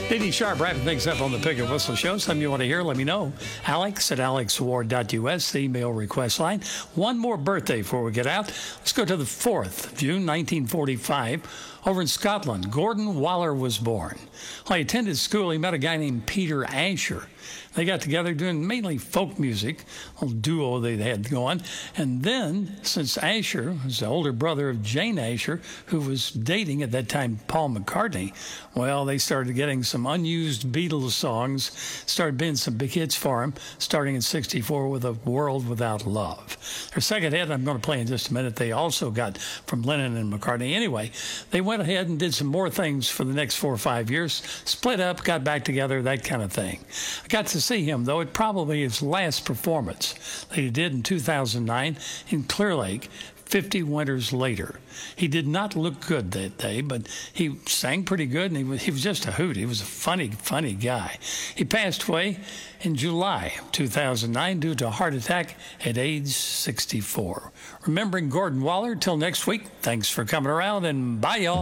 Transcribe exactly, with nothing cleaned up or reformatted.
D D Sharp wrapping things up on the Pick and Whistle Show. Something you want to hear, let me know. Alex at alex ward dot u s, the email request line. One more birthday before we get out. Let's go to the fourth of June, nineteen forty-five. Over in Scotland, Gordon Waller was born. While he attended school, he met a guy named Peter Asher. They got together doing mainly folk music, a little duo they had going. And then, since Asher was the older brother of Jane Asher, who was dating at that time Paul McCartney, well, they started getting some unused Beatles songs, started being some big hits for him, starting in sixty-four with A World Without Love. Their second hit, I'm going to play in just a minute, they also got from Lennon and McCartney. Anyway, they went ahead and did some more things for the next four or five years, split up, got back together, that kind of thing. I got to see him, though, at probably his last performance that he did in two thousand nine in Clear Lake, fifty winters later. He did not look good that day, but he sang pretty good, and he was, he was just a hoot. He was a funny, funny guy. He passed away in July two thousand nine due to a heart attack at age sixty-four. Remembering Gordon Waller, till next week, thanks for coming around, and bye, y'all.